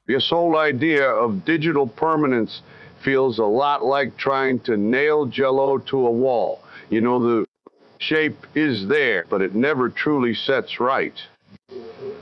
This whole idea of digital permanence feels a lot like trying to nail Jell-O to a wall. You know, the shape is there, but it never truly sets right.